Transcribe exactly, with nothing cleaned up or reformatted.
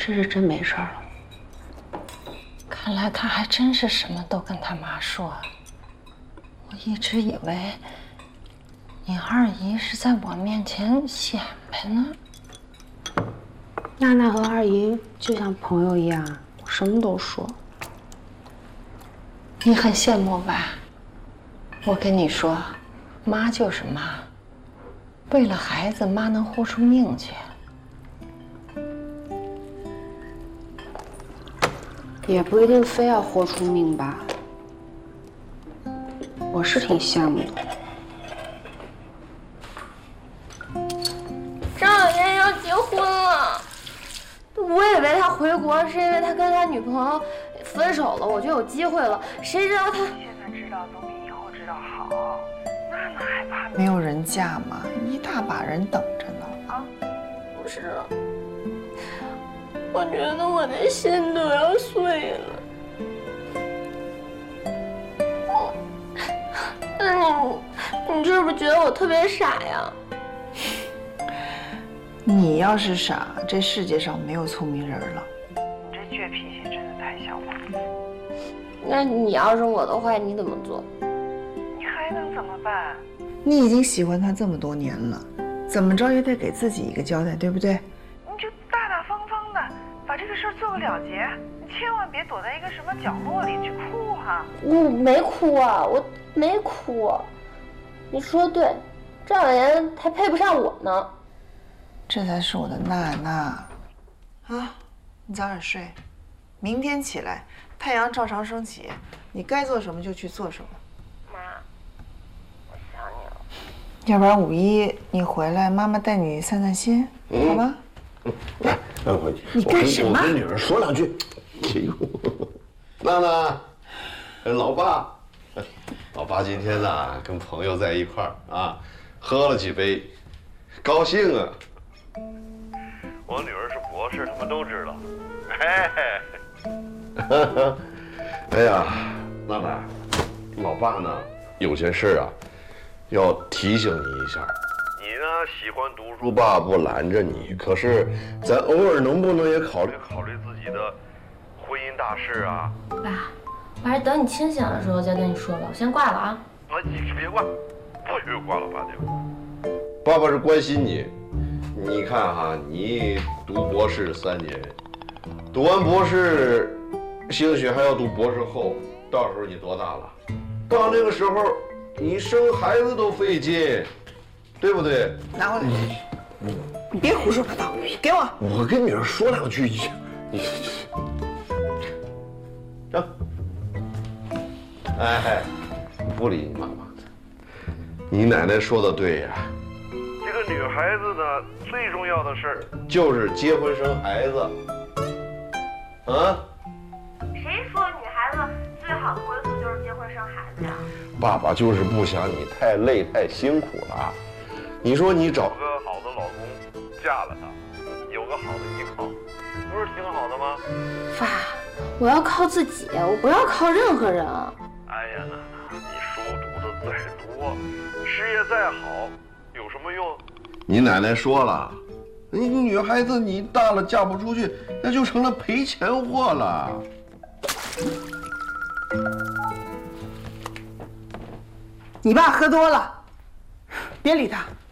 这是真没事了。 看来他还真是什么都跟他妈说。我一直以为你二姨是在我面前显摆呢。 娜娜和二姨就像朋友一样，什么都说。 你很羡慕吧？我跟你说，妈就是妈，为了孩子，妈能豁出命去。 也不一定非要豁出命吧。我是挺羡慕的。 张小岩要结婚了，我以为他回国是因为他跟他女朋友分手了，我就有机会了。谁知道他现在知道总比以后知道好，那哪还怕没有人嫁嘛，一大把人等着呢。 啊？不是，我觉得我的心都要碎了。那你，你是不是觉得我特别傻呀？ 你要是傻，这世界上没有聪明人了。 你这倔脾气真的太像我。 那你要是我的话，你怎么做？ 你还能怎么办？ 你已经喜欢他这么多年了，怎么着也得给自己一个交代，对不对？ 你就大大方方的把这个事儿做个了结，你千万别躲在一个什么角落里去哭哈。 我没哭啊，我没哭。你说对，张小岩还配不上我呢。 这才是我的娜娜。啊，你早点睡，明天起来太阳照常升起，你该做什么就去做什么。 妈，我想你了。 要不然五一你回来，妈妈带你散散心，好吧？ 来，我你干什么？ 我跟女儿说两句。哎呦，娜娜，老爸，老爸今天呢跟朋友在一块儿啊，喝了几杯，高兴啊。我女儿是博士，他们都知道。哎，哎呀，娜娜，老爸呢有件事啊，要提醒你一下。你呢喜欢读书，爸不拦着你，可是咱偶尔能不能也考虑考虑自己的婚姻大事啊？ 爸，我还是等你清醒的时候再跟你说吧，我先挂了啊。 啊，你别挂，不许挂了，爸爹。爸爸是关心你。你看哈，你读博士三年，读完博士，兴许还要读博士后，到时候你多大了？到那个时候，你生孩子都费劲，对不对？ 拿过来，你你别胡说八道，给我。 我跟女儿说两句，你你这，哎，不理你妈妈。你奶奶说的对呀。这个女孩子呢，最重要的事儿就是结婚生孩子。啊？ 谁说女孩子最好的归宿就是结婚生孩子呀？ 爸爸就是不想你太累太辛苦了。你说你找个好的老公，嫁了他，有个好的依靠，不是挺好的吗？ 爸，我要靠自己，我不要靠任何人。 哎呀，娜娜，你书读的再多，事业再好，有什么用？你奶奶说了，你女孩子你大了嫁不出去，那就成了赔钱货了。 你爸喝多了，别理他。